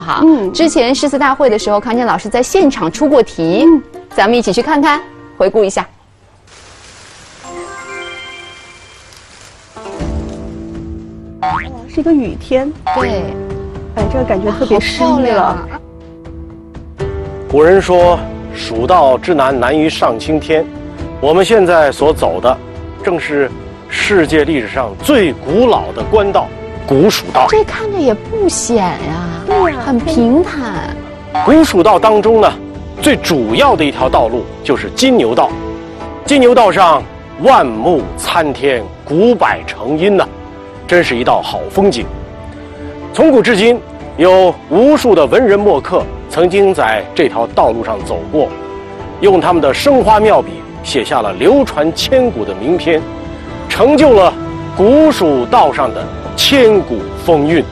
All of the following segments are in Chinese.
好，之前诗词大会的时候，康健老师在现场出过题，咱们一起去看看，回顾一下。 是一个雨天， 对， 哎，这个感觉特别诗意了。 古人说“蜀道之难，难于上青天”，我们现在所走的，正是世界历史上最古老的官道——古蜀道。 这看着也不险呀，对呀，很平坦。 古蜀道当中呢，最主要的一条道路就是金牛道。金牛道上万木参天，古柏成荫呐，真是一道好风景。从古至今，有无数的文人墨客曾经在这条道路上走过，用他们的生花妙笔写下了流传千古的名篇，成就了古蜀道上的千古风韵。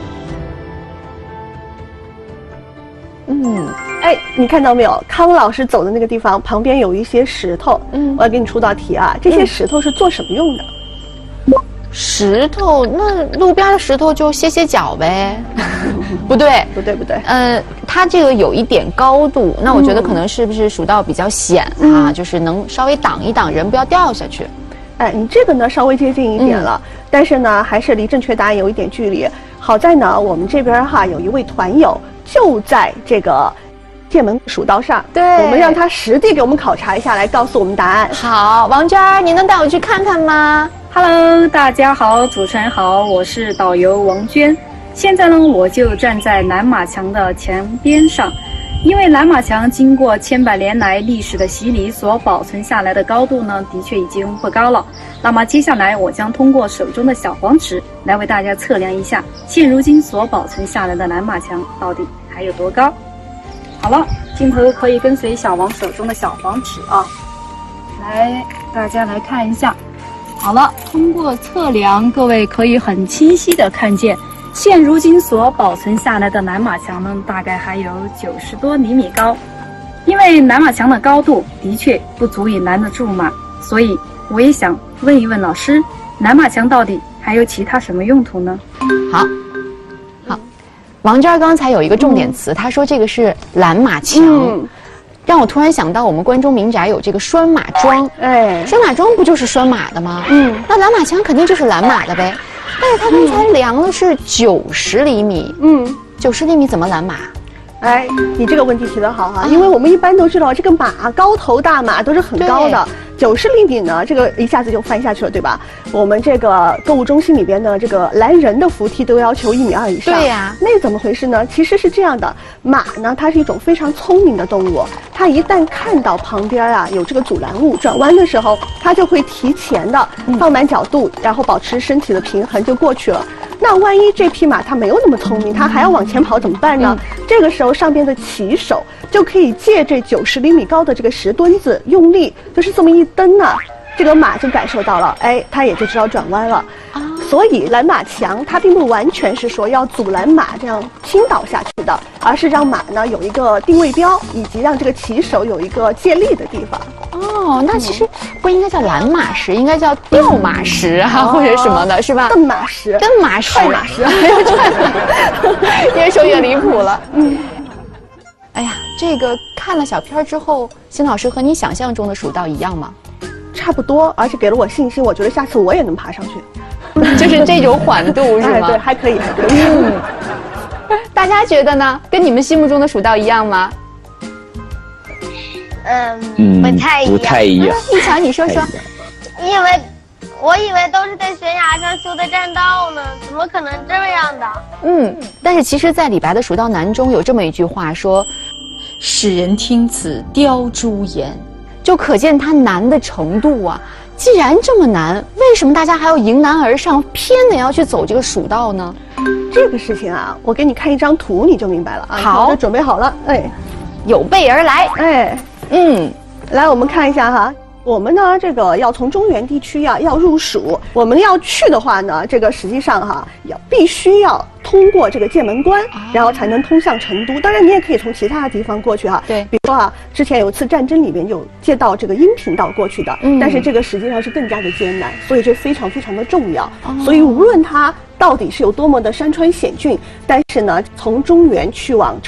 哎，你看到没有？康老师走的那个地方旁边有一些石头，我要给你出道题啊。这些石头是做什么用的？ 石头，那路边的石头就歇歇脚呗。不对， 不对，不对。 它这个有一点高度，那我觉得可能是不是蜀道比较险啊，就是能稍微挡一挡人，不要掉下去。 哎，你这个呢稍微接近一点了，但是呢还是离正确答案有一点距离。好在呢我们这边哈有一位团友就在这个剑门蜀道上， 对， 我们让他实地给我们考察一下，来告诉我们答案。 好，王娟儿，你能带我去看看吗？ Hello， 大家好，主持人好，我是导游王娟。现在呢，我就站在蓝马墙的墙边上，因为蓝马墙经过千百年来历史的洗礼所保存下来的高度呢，的确已经不高了。那么接下来，我将通过手中的小黄尺来为大家测量一下，现如今所保存下来的蓝马墙到底还有多高。好了，镜头可以跟随小王手中的小黄尺啊，来，大家来看一下。 好了，通过测量，各位可以很清晰地看见，现如今所保存下来的蓝马墙呢，大概还有90多厘米高。因为蓝马墙的高度的确不足以拦得住马，所以我也想问一问老师，蓝马墙到底还有其他什么用途呢？ 好，王娟刚才有一个重点词，她说这个是蓝马墙。 让我突然想到，我们关中民宅有这个拴马桩，哎，拴马桩不就是拴马的吗？那蓝马墙肯定就是拦马的呗。但是他刚才量了是90厘米，90厘米怎么拦马？ 哎，你这个问题提得好哈，因为我们一般都知道这个马高头大马都是很高的，90厘米呢，这个一下子就翻下去了，对吧？我们这个购物中心里边的这个拦人的扶梯都要求1.2米以上。 对呀， 那怎么回事呢？其实是这样的，马呢，它是一种非常聪明的动物，它一旦看到旁边啊有这个阻拦物，转弯的时候，它就会提前的放慢角度，然后保持身体的平衡就过去了。 那万一这匹马它没有那么聪明，它还要往前跑怎么办呢？这个时候上边的骑手就可以借这90厘米高的这个石墩子用力，就是这么一蹬呢，这个马就感受到了，哎，它也就知道转弯了。所以拦马墙它并不完全是说要阻拦马这样倾倒下去的，而是让马呢有一个定位标，以及让这个骑手有一个借力的地方。 哦，那其实不应该叫拦马石，应该叫吊马石啊，或者什么的，是吧？ 蹬马石、 蹬马石、 踹马石， 越说越离谱了。哎呀，这个看了小片之后，邢老师和你想象中的蜀道一样吗？ 差不多，而且给了我信心，我觉得下次我也能爬上去。 就是这种缓度是吗？ 对，还可以，还可以。 大家觉得呢？跟你们心目中的蜀道一样吗？ 不太一样。 一强，你说说。 我以为都是在悬崖上修的栈道呢，怎么可能这样的？ 但是其实，在李白的《蜀道难》中有这么一句话说：“使人听此凋朱颜”，就可见它难的程度啊。既然这么难，为什么大家还要迎难而上，偏得要去走这个蜀道呢？ 这个事情啊，我给你看一张图，你就明白了啊。 好， 我都准备好了，哎， 有备而来， 哎，来，我们看一下哈。我们呢，这个要从中原地区要入蜀，我们要去的话呢，这个实际上哈，必须要通过这个剑门关，然后才能通向成都。当然，你也可以从其他的地方过去哈。 对， 比如说啊，之前有一次战争里面有借到这个阴平道过去的，但是这个实际上是更加的艰难，所以这非常非常的重要。所以无论它到底是有多么的山川险峻，但是呢，从中原去往